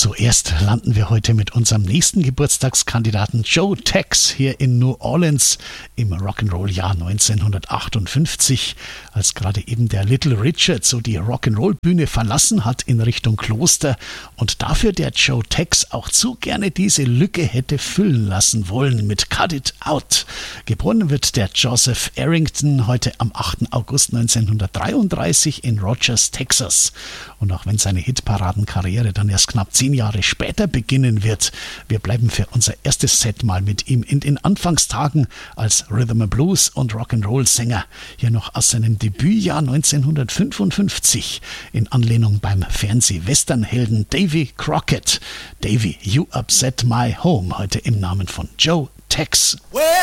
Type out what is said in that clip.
Zuerst landen wir heute mit unserem nächsten Geburtstagskandidaten Joe Tex hier in New Orleans im Rock'n'Roll-Jahr 1958, als gerade eben der Little Richard so die Rock'n'Roll-Bühne verlassen hat in Richtung Kloster und dafür der Joe Tex auch zu gerne diese Lücke hätte füllen lassen wollen mit Cut It Out. Geboren wird der Joseph Arrington heute am 8. August 1933 in Rogers, Texas. Und auch wenn seine Hitparadenkarriere dann erst knapp 10 Jahre später beginnen wird, wir bleiben für unser erstes Set mal mit ihm in den Anfangstagen als Rhythm and Blues und Rock'n'Roll-Sänger. Hier noch aus seinem Debütjahr 1955 in Anlehnung beim Fernseh-Westernhelden Davy Crockett. Davy, You Upset My Home, heute im Namen von Joe Tex. Well,